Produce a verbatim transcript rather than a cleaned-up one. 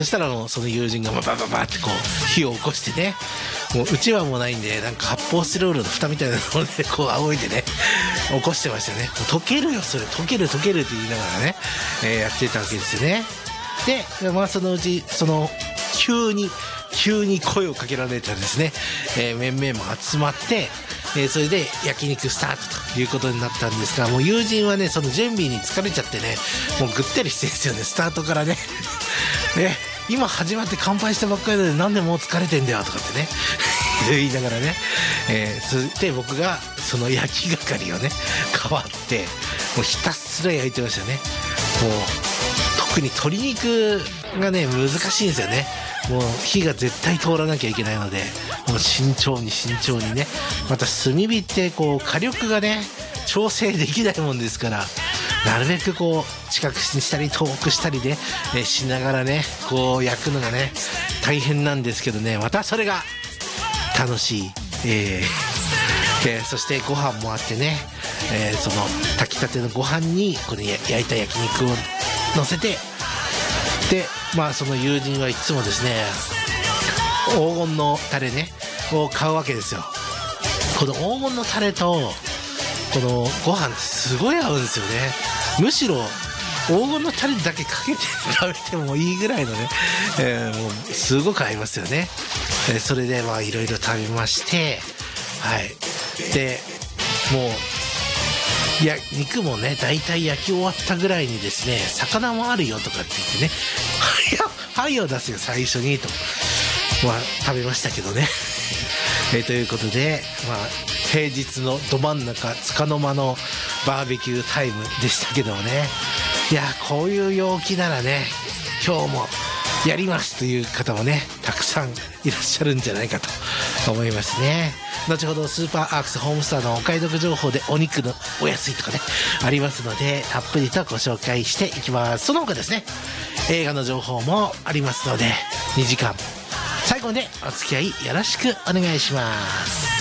そしたらもうその友人がババババってこう火を起こしてね、もううちわもないんでなんか発泡スチロールの蓋みたいなのでこう仰いでね起こしてましたね。もう溶けるよそれ、溶ける溶けるって言いながらね、えー、やってたわけですよね。でまあそのうちその急に急に声をかけられたらですね、えー、面々も集まって、えー、それで焼肉スタートということになったんですが、もう友人はねその準備に疲れちゃってね、もうぐったりしてるんですよね、スタートからねね、今始まって乾杯したばっかりでなんでもう疲れてんだよとかってね言いながらね、えー、そして僕がその焼き係をね代わってもうひたすら焼いてましたね。もう特に鶏肉がね難しいんですよね。もう火が絶対通らなきゃいけないので、もう慎重に慎重にね、また炭火ってこう火力がね調整できないもんですから、なるべくこう近くにしたり遠くしたりで、ね、しながらねこう焼くのがね大変なんですけどね、またそれが楽しい、えー、でそしてご飯もあってね、えー、その炊きたてのご飯にこれ焼いた焼肉を乗せて、でまあその友人はいつもですね黄金のタレねを買うわけですよ。この黄金のタレとこのご飯ってすごい合うんですよね。むしろ黄金のタレだけかけて食べてもいいぐらいのね、えー、もうすごく合いますよね。えー、それでまあいろいろ食べまして、はいでもういや肉もねだいたい焼き終わったぐらいにですね、魚もあるよとかって言ってねはいを出すよ最初にと、まあ食べましたけどねえー、ということで、まあ、平日のど真ん中つかの間のバーベキュータイムでしたけどもね、いやこういう陽気ならね今日もやりますという方もねたくさんいらっしゃるんじゃないかと思いますね。後ほどスーパーアークスホームスターのお買い得情報でお肉のお安いとかねありますので、たっぷりとご紹介していきます。その他ですね映画の情報もありますのでにじかん最後までお付き合いよろしくお願いします。